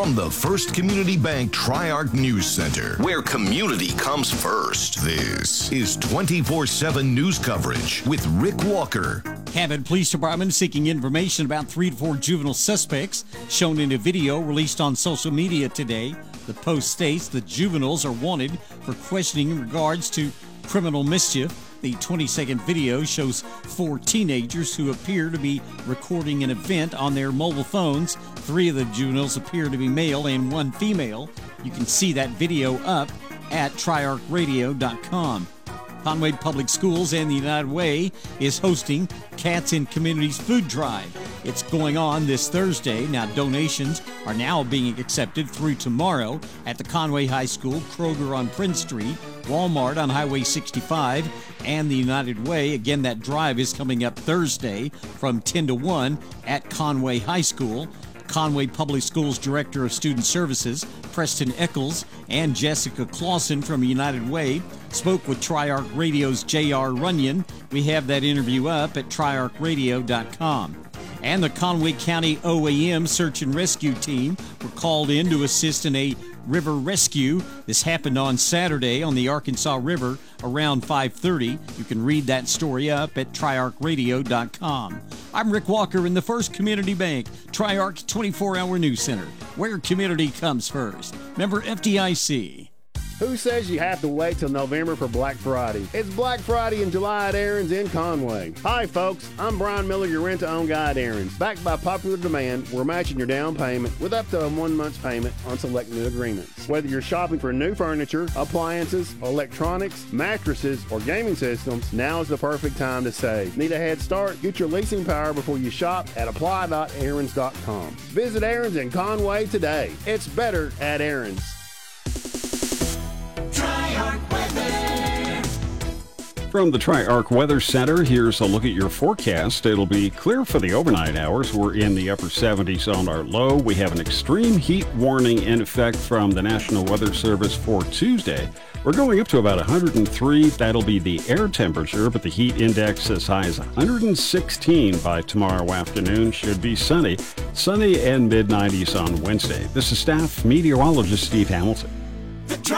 from the First Community Bank Tri-Arc News Center, where community comes first. This is 24/7 news coverage with Rick Walker. Cabot Police Department seeking information about 3 to 4 juvenile suspects shown in a video released on social media today. The Post states the juveniles are wanted for questioning in regards to criminal mischief. The 20-second video shows 4 teenagers who appear to be recording an event on their mobile phones. 3 of the juveniles appear to be male and 1 female. You can see that video up at triarchradio.com. Conway Public Schools and the United Way is hosting Cats in Communities Food Drive. It's going on this Thursday. Now, donations are now being accepted through tomorrow at the Conway High School, Kroger on Prince Street, Walmart on Highway 65, and the United Way. Again, that drive is coming up Thursday from 10 to 1 at Conway High School. Conway Public Schools Director of Student Services, Preston Eccles, and Jessica Clausen from United Way spoke with Tri-Arc Radio's J.R. Runyon. We have that interview up at triarchradio.com. And the Conway County OAM Search and Rescue Team were called in to assist in a river rescue. This happened on Saturday on the Arkansas River around 5:30. You can read that story up at triarchradio.com. I'm Rick Walker in the First Community Bank Tri-Arc 24-hour news center, where community comes first. Member FDIC. Who says you have to wait till November for Black Friday? It's Black Friday in July at Aaron's in Conway. Hi folks, I'm Brian Miller, your rent-to-own guy at Aaron's. Backed by popular demand, we're matching your down payment with up to a 1 month's payment on select new agreements. Whether you're shopping for new furniture, appliances, electronics, mattresses, or gaming systems, now is the perfect time to save. Need a head start? Get your leasing power before you shop at apply.aarons.com. Visit Aaron's in Conway today. It's better at Aaron's. From the Tri-Arc Weather Center, here's a look at your forecast. It'll be clear for the overnight hours. We're in the upper 70s on our low. We have an extreme heat warning in effect from the National Weather Service for Tuesday. We're going up to about 103. That'll be the air temperature, but the heat index as high as 116 by tomorrow afternoon. Should be sunny and mid-90s on Wednesday. This is staff meteorologist Steve Hamilton.